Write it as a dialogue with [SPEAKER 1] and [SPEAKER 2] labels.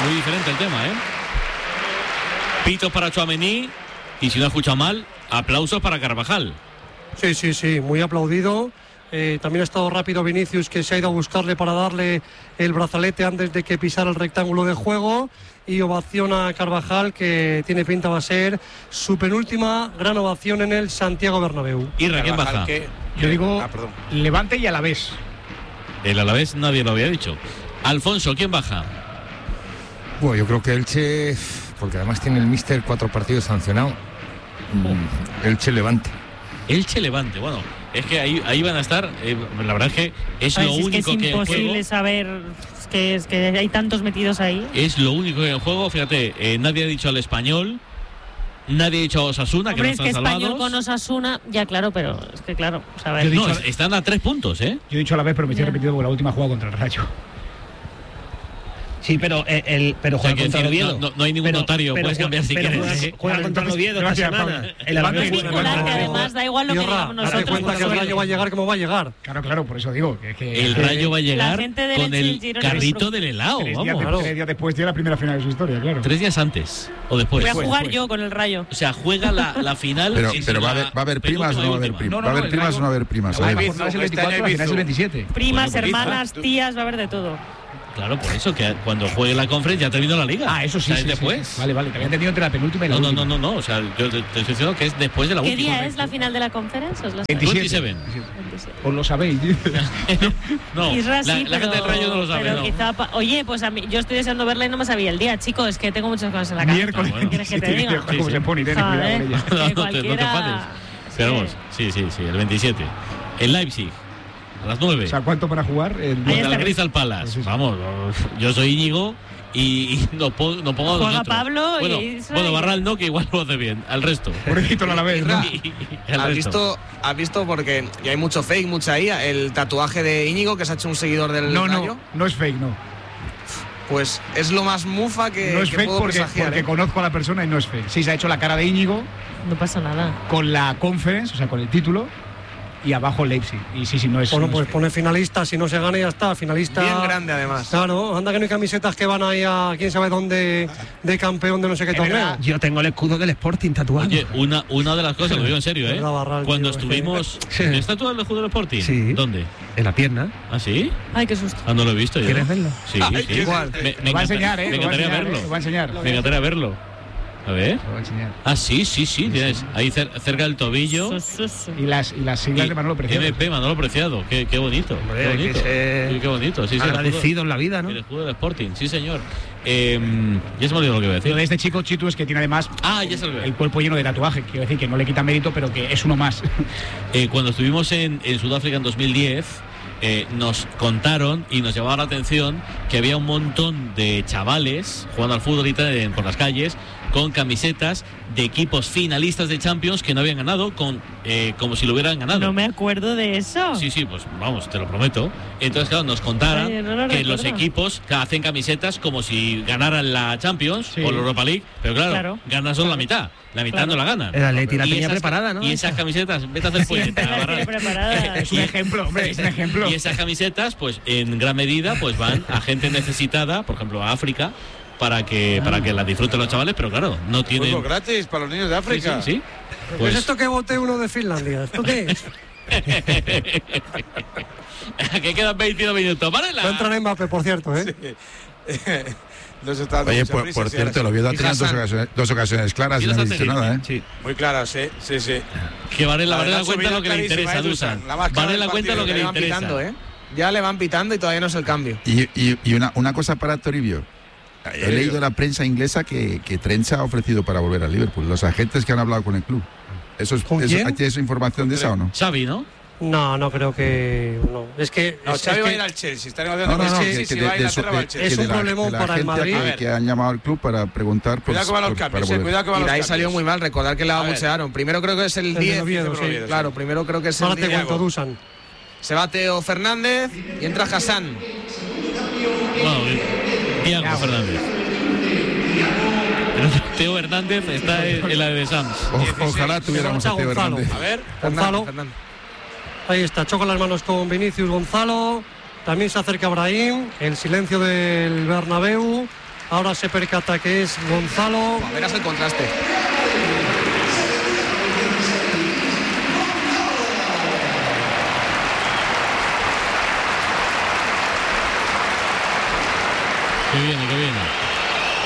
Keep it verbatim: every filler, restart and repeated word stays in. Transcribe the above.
[SPEAKER 1] muy diferente el tema, ¿eh? Pitos para Tchouaméni y si no he escuchado mal, aplausos para Carvajal.
[SPEAKER 2] Sí, sí, sí, muy aplaudido. Eh, también ha estado rápido Vinicius, que se ha ido a buscarle para darle el brazalete antes de que pisara el rectángulo de juego. Y ovación a Carvajal, que tiene pinta va a ser su penúltima gran ovación en el Santiago Bernabéu.
[SPEAKER 1] ¿Y quién baja?
[SPEAKER 3] Que,
[SPEAKER 4] Yo digo
[SPEAKER 3] ah,
[SPEAKER 4] Levante y Alavés.
[SPEAKER 1] El Alavés nadie lo había dicho. Alfonso, ¿quién baja?
[SPEAKER 5] Bueno, yo creo que Elche, porque además tiene el míster cuatro partidos sancionado. Oh. Elche Levante.
[SPEAKER 1] Elche Levante, bueno, es que ahí, ahí van a estar, eh, la verdad es que es
[SPEAKER 6] Ay,
[SPEAKER 1] lo
[SPEAKER 6] si
[SPEAKER 1] único
[SPEAKER 6] es que
[SPEAKER 1] que
[SPEAKER 6] es imposible
[SPEAKER 1] juego,
[SPEAKER 6] saber, es que, es que hay tantos metidos ahí.
[SPEAKER 1] Es lo único que en juego, fíjate, eh, nadie ha dicho al Español, nadie ha dicho a Osasuna,
[SPEAKER 6] Hombre,
[SPEAKER 1] que no
[SPEAKER 6] es
[SPEAKER 1] están
[SPEAKER 6] que
[SPEAKER 1] salvados.
[SPEAKER 6] Español con Osasuna, ya claro, pero es que claro, o sea, a ver.
[SPEAKER 1] No, es, están a tres puntos, ¿eh?
[SPEAKER 4] Yo he dicho a la vez, pero me estoy
[SPEAKER 6] Ya.
[SPEAKER 4] repetido porque la última jugada contra el Rayo.
[SPEAKER 7] Sí, pero el, el pero
[SPEAKER 1] O sea,
[SPEAKER 7] juega
[SPEAKER 1] que
[SPEAKER 7] contra el
[SPEAKER 1] decir,
[SPEAKER 7] Oviedo.
[SPEAKER 1] no, no, no hay ningún
[SPEAKER 7] Pero-
[SPEAKER 1] notario,
[SPEAKER 7] pero
[SPEAKER 1] puedes
[SPEAKER 7] juega-
[SPEAKER 1] cambiar si
[SPEAKER 7] pero
[SPEAKER 1] quieres.
[SPEAKER 7] Juega,
[SPEAKER 1] ¿eh?
[SPEAKER 7] juega contra el Oviedo esta
[SPEAKER 4] Gracias,
[SPEAKER 7] semana.
[SPEAKER 4] Pablo.
[SPEAKER 7] El Alavés
[SPEAKER 6] Es
[SPEAKER 7] juega
[SPEAKER 6] vincular,
[SPEAKER 7] contra
[SPEAKER 6] que
[SPEAKER 7] el Oviedo.
[SPEAKER 6] además da igual lo que
[SPEAKER 2] Tierra,
[SPEAKER 6] digamos
[SPEAKER 2] date
[SPEAKER 6] nosotros.
[SPEAKER 2] cuenta que el Rayo va a llegar como va a llegar.
[SPEAKER 4] Claro, claro, por eso digo. Que, que
[SPEAKER 1] El Rayo va a
[SPEAKER 6] La
[SPEAKER 1] llegar
[SPEAKER 6] gente del
[SPEAKER 1] con
[SPEAKER 6] Elche y
[SPEAKER 1] el
[SPEAKER 6] Girona
[SPEAKER 1] carrito
[SPEAKER 6] los-
[SPEAKER 1] del helado,
[SPEAKER 4] tres, días
[SPEAKER 1] vamos.
[SPEAKER 4] de-
[SPEAKER 2] Claro.
[SPEAKER 4] tres días después tiene la primera final de su historia, claro.
[SPEAKER 1] Tres días antes o después.
[SPEAKER 6] Voy a
[SPEAKER 4] Después,
[SPEAKER 6] jugar
[SPEAKER 4] después.
[SPEAKER 6] yo con el Rayo.
[SPEAKER 1] O sea, juega la, la final.
[SPEAKER 8] Pero,
[SPEAKER 1] en
[SPEAKER 8] pero va, a
[SPEAKER 1] la
[SPEAKER 8] haber, va a haber primas o no va a haber
[SPEAKER 1] penúltima y
[SPEAKER 8] primas.
[SPEAKER 4] No, no,
[SPEAKER 8] ¿Va a haber
[SPEAKER 4] el
[SPEAKER 8] primas
[SPEAKER 4] Rayo-
[SPEAKER 8] o no va a haber primas?
[SPEAKER 4] La
[SPEAKER 8] A ver.
[SPEAKER 4] última jornada es el
[SPEAKER 3] Este año
[SPEAKER 4] veinticuatro, la
[SPEAKER 3] hay
[SPEAKER 4] final es el
[SPEAKER 3] Bizum.
[SPEAKER 4] veintisiete.
[SPEAKER 6] Primas,
[SPEAKER 1] Bueno, pues
[SPEAKER 6] hermanas, tías, va a haber de todo.
[SPEAKER 1] Claro, por eso, que cuando juegue la conferencia ya terminó la liga.
[SPEAKER 4] Ah, eso sí,
[SPEAKER 1] O sea,
[SPEAKER 4] sí,
[SPEAKER 1] es
[SPEAKER 4] sí,
[SPEAKER 1] después.
[SPEAKER 4] sí. Vale, vale, te había entendido entre la penúltima y la
[SPEAKER 1] No, no,
[SPEAKER 4] última.
[SPEAKER 1] no, no, no. O sea, yo te, te estoy diciendo que es después de la
[SPEAKER 6] ¿Qué
[SPEAKER 1] última.
[SPEAKER 6] día es la final de la conferencia? ¿Os la sabéis?
[SPEAKER 4] veintisiete.
[SPEAKER 1] veintisiete.
[SPEAKER 4] Os lo sabéis.
[SPEAKER 1] No,
[SPEAKER 6] Isra
[SPEAKER 1] la,
[SPEAKER 6] sí,
[SPEAKER 1] la gente del
[SPEAKER 6] pero-
[SPEAKER 1] Rayo no lo sabe,
[SPEAKER 6] pero
[SPEAKER 1] no.
[SPEAKER 6] quizá pa- Oye, pues a mí, yo estoy deseando verla y no me sabía el día, chicos. Es que tengo muchas cosas en la cabeza.
[SPEAKER 4] Miércoles.
[SPEAKER 1] Ah, bueno.
[SPEAKER 6] ¿Qué quieres que te
[SPEAKER 4] Sí,
[SPEAKER 6] diga?
[SPEAKER 4] como
[SPEAKER 1] Sí,
[SPEAKER 4] se
[SPEAKER 1] sí.
[SPEAKER 4] pone, ten cuidado
[SPEAKER 6] Joder,
[SPEAKER 4] con ella.
[SPEAKER 6] que
[SPEAKER 1] No te- no te
[SPEAKER 6] cualquiera-
[SPEAKER 1] enfades.
[SPEAKER 6] Sí.
[SPEAKER 1] Pero vamos, sí, sí, sí, el veintisiete. El Leipzig, a las nueve.
[SPEAKER 4] O sea, ¿cuánto para jugar? El...
[SPEAKER 6] Ahí
[SPEAKER 1] Contra
[SPEAKER 6] está.
[SPEAKER 1] el Crystal Palace.
[SPEAKER 4] Pues eso.
[SPEAKER 1] Vamos, yo soy Íñigo y, y no, pongo, no pongo a
[SPEAKER 6] Juega
[SPEAKER 1] nosotros.
[SPEAKER 6] Pablo y
[SPEAKER 1] bueno,
[SPEAKER 6] Isra
[SPEAKER 1] bueno,
[SPEAKER 6] y-
[SPEAKER 1] Barral no, que igual lo hace bien. Al resto.
[SPEAKER 4] Pobrecito la vez, ¿no?
[SPEAKER 1] Y- y el
[SPEAKER 3] ¿Has
[SPEAKER 1] resto.
[SPEAKER 3] visto, has visto, porque ya hay mucho fake, mucha I A, el tatuaje de Íñigo que se ha hecho un seguidor del
[SPEAKER 4] No,
[SPEAKER 3] Rayo?
[SPEAKER 4] no, no es fake, no.
[SPEAKER 3] Pues es lo más mufa que,
[SPEAKER 4] No es
[SPEAKER 3] que
[SPEAKER 4] fake
[SPEAKER 3] puedo
[SPEAKER 4] porque,
[SPEAKER 3] presagiar.
[SPEAKER 4] porque
[SPEAKER 3] ¿eh?
[SPEAKER 4] conozco a la persona y no es fake. Sí, se ha hecho la cara de Íñigo
[SPEAKER 6] No pasa nada.
[SPEAKER 4] con la conference, o sea, con el título, y abajo Leipzig. Y sí, sí, no es.
[SPEAKER 2] Bueno,
[SPEAKER 4] no
[SPEAKER 2] pues
[SPEAKER 4] es fake.
[SPEAKER 2] pone finalista, si no se gana ya está, finalista.
[SPEAKER 3] Bien grande, además.
[SPEAKER 2] Claro, anda que no hay camisetas que van ahí a quién sabe dónde de campeón de no sé qué
[SPEAKER 4] Es
[SPEAKER 2] torneo.
[SPEAKER 4] verdad.
[SPEAKER 7] Yo tengo el escudo del Sporting tatuado.
[SPEAKER 1] Oye, una, una de las cosas, lo digo en serio, ¿eh?
[SPEAKER 2] Verdad, Barral,
[SPEAKER 1] Cuando
[SPEAKER 2] tío,
[SPEAKER 1] estuvimos.
[SPEAKER 7] Sí.
[SPEAKER 1] ¿Está todo el escudo del Sporting?
[SPEAKER 7] Sí.
[SPEAKER 1] ¿Dónde?
[SPEAKER 7] En la pierna.
[SPEAKER 1] ¿Ah, sí?
[SPEAKER 6] Ay, qué susto.
[SPEAKER 1] Ah, no lo he visto yo.
[SPEAKER 7] ¿Quieres verlo?
[SPEAKER 1] Sí,
[SPEAKER 3] Ay,
[SPEAKER 1] sí.
[SPEAKER 3] igual.
[SPEAKER 1] Me, me
[SPEAKER 4] Lo va a
[SPEAKER 1] encanta-
[SPEAKER 4] enseñar, ¿eh?
[SPEAKER 1] Me
[SPEAKER 4] Lo va a
[SPEAKER 1] encantaría
[SPEAKER 4] enseñar,
[SPEAKER 1] verlo.
[SPEAKER 4] ¿eh? Lo va a enseñar.
[SPEAKER 1] Me encantaría verlo. A ver.
[SPEAKER 4] Lo va a enseñar.
[SPEAKER 1] Ah, sí, sí, sí. Tienes ahí cer- cerca del tobillo.
[SPEAKER 6] Su, su, su.
[SPEAKER 4] Y las, y las siglas
[SPEAKER 1] Y
[SPEAKER 4] de Manolo Preciado.
[SPEAKER 1] M P, Manolo Preciado. Qué, qué bonito.
[SPEAKER 7] Hombre,
[SPEAKER 1] qué
[SPEAKER 7] hay que
[SPEAKER 1] bonito.
[SPEAKER 7] ser
[SPEAKER 1] Sí, qué bonito. Sí, sí, el escudo-
[SPEAKER 7] agradecido en la vida, ¿no?
[SPEAKER 1] El escudo del Sporting, sí, señor. Eh, ya se me olvidó lo que iba a
[SPEAKER 4] Lo
[SPEAKER 1] decir.
[SPEAKER 4] de este chico Chitu es que tiene además
[SPEAKER 1] Ah, ya se lo
[SPEAKER 4] el cuerpo lleno de tatuaje. Quiero decir que no le quita mérito, pero que es uno más.
[SPEAKER 1] Eh, cuando estuvimos en, en Sudáfrica en dos mil diez, eh, nos contaron y nos llamaba la atención que había un montón de chavales jugando al fútbol y tal, en- por las calles con camisetas de equipos finalistas de Champions que no habían ganado, con eh, como si lo hubieran ganado.
[SPEAKER 6] No me acuerdo de eso.
[SPEAKER 1] Sí, sí, pues vamos, te lo prometo. Entonces, claro, nos contaran
[SPEAKER 6] Ay, no lo
[SPEAKER 1] que
[SPEAKER 6] recuerdo.
[SPEAKER 1] los equipos que hacen camisetas como si ganaran la Champions
[SPEAKER 4] Sí.
[SPEAKER 1] o la Europa League, pero claro,
[SPEAKER 6] Claro.
[SPEAKER 1] ganan solo la mitad. La mitad
[SPEAKER 6] Claro.
[SPEAKER 1] no la ganan.
[SPEAKER 7] El Atleti la
[SPEAKER 1] Y
[SPEAKER 7] tenía
[SPEAKER 1] esas-
[SPEAKER 7] preparada, ¿no?
[SPEAKER 1] Y esas camisetas, vete a hacer puñeta,
[SPEAKER 6] La
[SPEAKER 1] Barral.
[SPEAKER 6] tiene preparada.
[SPEAKER 4] Es un ejemplo, hombre, es un ejemplo.
[SPEAKER 1] Y esas camisetas, pues en gran medida, pues van a gente necesitada, por ejemplo, a África, para que para que la disfruten los chavales, pero claro, no tienen.
[SPEAKER 9] Fútbol gratis para los niños de
[SPEAKER 1] Sí,
[SPEAKER 9] África.
[SPEAKER 1] sí, sí.
[SPEAKER 2] ¿Qué
[SPEAKER 1] Pues
[SPEAKER 2] es esto que vote uno de Finlandia? ¿Esto qué es?
[SPEAKER 1] que quedan veintidós minutos.
[SPEAKER 2] Va a
[SPEAKER 1] ¡Varela!
[SPEAKER 2] entrar Mbappé, por cierto, ¿eh?
[SPEAKER 9] No se está dando
[SPEAKER 8] Oye,
[SPEAKER 9] mucha
[SPEAKER 8] por,
[SPEAKER 9] prisa,
[SPEAKER 8] por
[SPEAKER 9] sí,
[SPEAKER 8] cierto, el
[SPEAKER 9] ahora
[SPEAKER 8] Oviedo ha
[SPEAKER 3] Y
[SPEAKER 8] tenido dos
[SPEAKER 3] Hassan.
[SPEAKER 8] ocasiones, dos ocasiones claras
[SPEAKER 1] Sí,
[SPEAKER 8] y no
[SPEAKER 1] las
[SPEAKER 8] ha
[SPEAKER 1] ha
[SPEAKER 8] dicho
[SPEAKER 1] tenido.
[SPEAKER 8] nada, ¿eh?
[SPEAKER 7] Sí.
[SPEAKER 9] sí. Muy claras, sí, sí, sí.
[SPEAKER 1] Que Varela,
[SPEAKER 9] La
[SPEAKER 1] Varela
[SPEAKER 9] verdad,
[SPEAKER 1] cuenta
[SPEAKER 9] su
[SPEAKER 1] lo que le
[SPEAKER 9] vida
[SPEAKER 1] interesa,
[SPEAKER 9] clarísima,
[SPEAKER 1] Dusan.
[SPEAKER 9] Dusan. La más clara
[SPEAKER 1] Varela
[SPEAKER 9] del
[SPEAKER 1] cuenta lo
[SPEAKER 9] partido,
[SPEAKER 1] que
[SPEAKER 3] Ya
[SPEAKER 1] le
[SPEAKER 3] le van
[SPEAKER 1] interesa.
[SPEAKER 3] pitando, ¿eh? Ya le van pitando y todavía no es el cambio.
[SPEAKER 8] Y, y, y una, una cosa para Toribio. He leído en la prensa inglesa que, que Trent se ha ofrecido para volver al Liverpool. Los agentes que han hablado con el club. Eso es,
[SPEAKER 2] ¿Con
[SPEAKER 8] eso,
[SPEAKER 2] quién?
[SPEAKER 8] ¿Tienes información de esa o no?
[SPEAKER 1] Xavi, ¿no?
[SPEAKER 2] No, no creo que. No. Es que.
[SPEAKER 9] No,
[SPEAKER 2] es,
[SPEAKER 9] Xavi
[SPEAKER 2] es
[SPEAKER 9] va a
[SPEAKER 2] que
[SPEAKER 9] ir al Chelsea. Está
[SPEAKER 8] No,
[SPEAKER 9] negociando
[SPEAKER 8] no,
[SPEAKER 9] con
[SPEAKER 8] no,
[SPEAKER 9] el
[SPEAKER 8] que,
[SPEAKER 9] Chelsea.
[SPEAKER 8] que
[SPEAKER 9] Si
[SPEAKER 8] de,
[SPEAKER 9] va a
[SPEAKER 8] de su-
[SPEAKER 9] Inglaterra, va al
[SPEAKER 8] de-
[SPEAKER 9] Chelsea.
[SPEAKER 2] Es
[SPEAKER 8] que
[SPEAKER 2] un
[SPEAKER 8] de la-
[SPEAKER 2] problemón
[SPEAKER 8] de la
[SPEAKER 2] para el
[SPEAKER 8] agencia
[SPEAKER 2] Madrid.
[SPEAKER 8] que-
[SPEAKER 9] A ver.
[SPEAKER 8] que han llamado al club para preguntar por,
[SPEAKER 9] Cuidado que van los
[SPEAKER 8] por-
[SPEAKER 9] cambios,
[SPEAKER 8] para
[SPEAKER 9] eh,
[SPEAKER 8] volver.
[SPEAKER 9] cuidado que van
[SPEAKER 3] Y
[SPEAKER 9] los
[SPEAKER 3] de ahí
[SPEAKER 9] cambios.
[SPEAKER 3] salió muy mal. Recordar que la
[SPEAKER 9] A ver.
[SPEAKER 3] abuchearon. Primero creo que es el
[SPEAKER 2] El de
[SPEAKER 3] diez.
[SPEAKER 2] Oviedo,
[SPEAKER 9] de
[SPEAKER 2] sí.
[SPEAKER 9] Oviedo,
[SPEAKER 3] Claro, primero creo que es el
[SPEAKER 2] Ahora te
[SPEAKER 3] diez.
[SPEAKER 2] cuento, Dusan.
[SPEAKER 3] Se va Teo Fernández y entra Hassan.
[SPEAKER 1] Bueno, Thiago Fernández. Pero Teo Hernández está en, en la de Sams.
[SPEAKER 8] O- ojalá tuviéramos a Teo
[SPEAKER 2] Gonzalo.
[SPEAKER 8] Hernández.
[SPEAKER 9] A ver.
[SPEAKER 2] Gonzalo.
[SPEAKER 3] Fernández.
[SPEAKER 2] Ahí está, choca las manos con Vinicius Gonzalo. También se acerca Brahim. El silencio del Bernabéu. ahora se percata que es Gonzalo.
[SPEAKER 3] A verás el contraste.
[SPEAKER 1] Que viene, que viene.